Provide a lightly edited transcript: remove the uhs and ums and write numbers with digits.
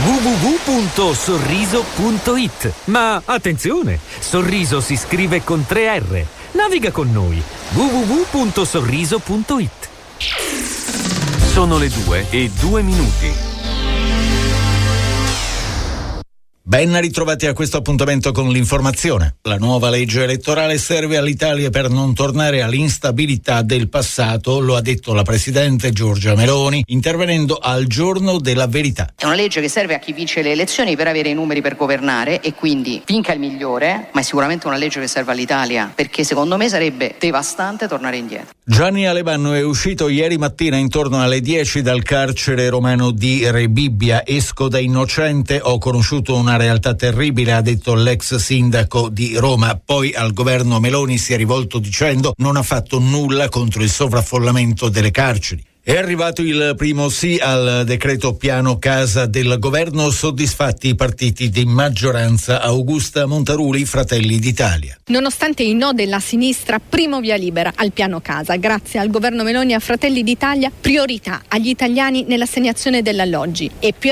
www.sorriso.it. Ma attenzione, Sorriso si scrive con 3 R. Naviga con noi. www.sorriso.it. Sono le 2:02. Ben ritrovati a questo appuntamento con l'informazione. La nuova legge elettorale serve all'Italia per non tornare all'instabilità del passato, lo ha detto la presidente Giorgia Meloni, intervenendo al Giorno della Verità. È una legge che serve a chi vince le elezioni per avere i numeri per governare e quindi vinca il migliore, ma è sicuramente una legge che serve all'Italia, perché secondo me sarebbe devastante tornare indietro. Gianni Alemanno è uscito ieri mattina intorno alle 10 dal carcere romano di Rebibbia. Esco da innocente, ho conosciuto una realtà terribile, ha detto l'ex sindaco di Roma. Poi al governo Meloni si è rivolto dicendo non ha fatto nulla contro il sovraffollamento delle carceri. È arrivato il primo sì al decreto piano casa del governo, soddisfatti i partiti di maggioranza. Augusta Montaruli, Fratelli d'Italia. Nonostante i no della sinistra, primo via libera al piano casa. Grazie al governo Meloni e a Fratelli d'Italia, priorità agli italiani nell'assegnazione dell'alloggi e più